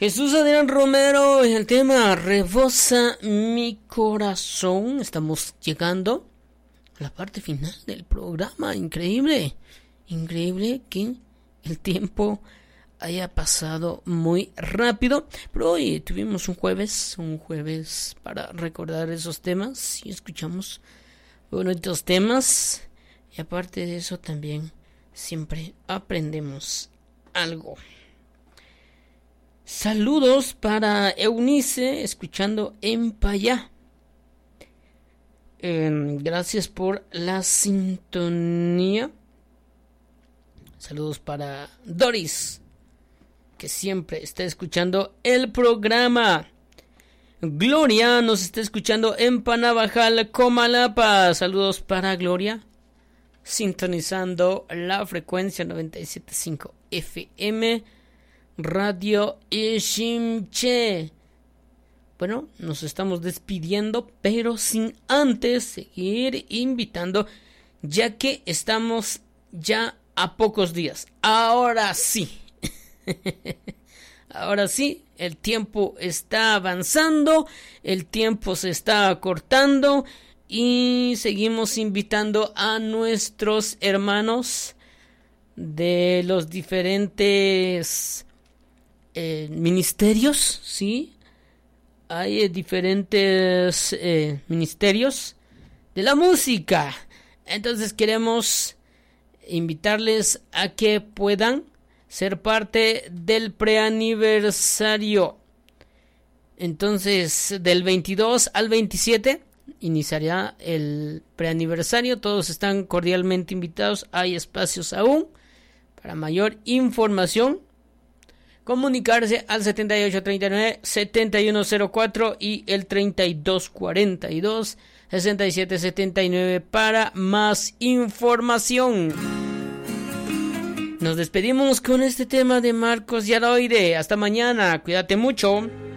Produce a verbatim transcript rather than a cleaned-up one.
Jesús Adrián Romero, el tema Rebosa mi corazón. Estamos llegando a la parte final del programa. Increíble, increíble que el tiempo haya pasado muy rápido. Pero hoy tuvimos un jueves, un jueves para recordar esos temas y escuchamos bonitos temas. Y aparte de eso también siempre aprendemos algo. Saludos para Eunice, escuchando en Payá. Eh, gracias por la sintonía. Saludos para Doris, que siempre está escuchando el programa. Gloria nos está escuchando en Panabajal, Comalapa. Saludos para Gloria, sintonizando la frecuencia noventa y siete punto cinco F M. Radio Ishimche. Bueno, nos estamos despidiendo, pero sin antes seguir invitando, ya que estamos ya a pocos días. Ahora sí. Ahora sí, el tiempo está avanzando, el tiempo se está acortando y seguimos invitando a nuestros hermanos de los diferentes Eh, ministerios, sí, hay eh, diferentes eh, ministerios de la música. Entonces queremos invitarles a que puedan ser parte del preaniversario. Entonces del veintidós al veintisiete iniciará el preaniversario. Todos están cordialmente invitados. Hay espacios aún. Para mayor información, comunicarse al setenta y ocho treinta y nueve setenta y uno cero cuatro y el treinta y dos cuarenta y dos sesenta y siete setenta y nueve para más información. Nos despedimos con este tema de Marcos Yaroide. Hasta mañana, cuídate mucho.